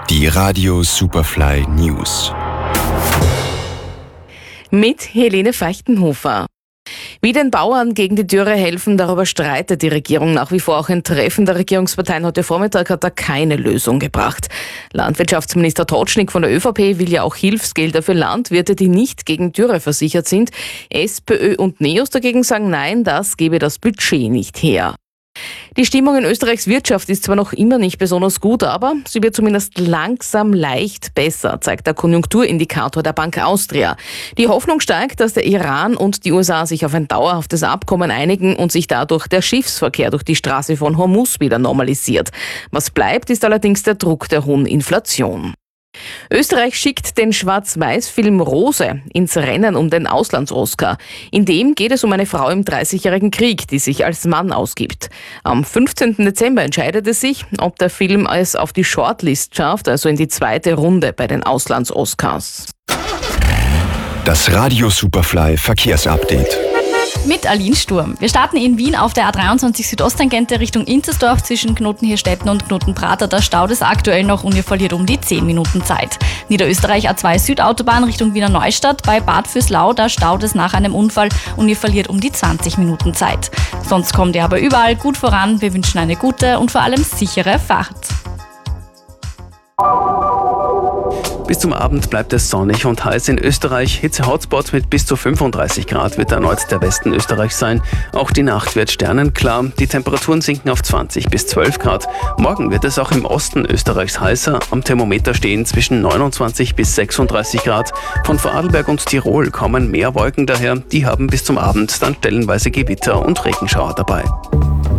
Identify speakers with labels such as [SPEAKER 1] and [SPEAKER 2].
[SPEAKER 1] Die Radio Superfly News.
[SPEAKER 2] Mit Helene Feichtenhofer. Wie den Bauern gegen die Dürre helfen, darüber streitet die Regierung nach wie vor. Auch ein Treffen der Regierungsparteien heute Vormittag hat da keine Lösung gebracht. Landwirtschaftsminister Totschnig von der ÖVP will ja auch Hilfsgelder für Landwirte, die nicht gegen Dürre versichert sind. SPÖ und NEOS dagegen sagen, nein, das gebe das Budget nicht her. Die Stimmung in Österreichs Wirtschaft ist zwar noch immer nicht besonders gut, aber sie wird zumindest langsam leicht besser, zeigt der Konjunkturindikator der Bank Austria. Die Hoffnung steigt, dass der Iran und die USA sich auf ein dauerhaftes Abkommen einigen und sich dadurch der Schiffsverkehr durch die Straße von Hormuz wieder normalisiert. Was bleibt, ist allerdings der Druck der hohen Inflation. Österreich schickt den Schwarz-Weiß-Film Rose ins Rennen um den Auslands-Oscar. In dem geht es um eine Frau im 30-jährigen Krieg, die sich als Mann ausgibt. Am 15. Dezember entscheidet es sich, ob der Film es auf die Shortlist schafft, also in die zweite Runde bei den Auslands-Oscars.
[SPEAKER 1] Das Radio Superfly Verkehrsupdate.
[SPEAKER 3] Mit Aline Sturm. Wir starten in Wien auf der A23 Südosttangente Richtung Inzersdorf zwischen Knoten-Hirstetten und Knoten-Prater. Der Stau ist aktuell noch und ihr verliert um die 10 Minuten Zeit. Niederösterreich A2 Südautobahn Richtung Wiener Neustadt bei Bad Fürslau. Da staut es nach einem Unfall und ihr verliert um die 20 Minuten Zeit. Sonst kommt ihr aber überall gut voran. Wir wünschen eine gute und vor allem sichere Fahrt.
[SPEAKER 4] Bis zum Abend bleibt es sonnig und heiß in Österreich. Hitze-Hotspots mit bis zu 35 Grad wird erneut der Westen Österreichs sein. Auch die Nacht wird sternenklar. Die Temperaturen sinken auf 20 bis 12 Grad. Morgen wird es auch im Osten Österreichs heißer. Am Thermometer stehen zwischen 29 bis 36 Grad. Von Vorarlberg und Tirol kommen mehr Wolken daher. Die haben bis zum Abend dann stellenweise Gewitter und Regenschauer dabei.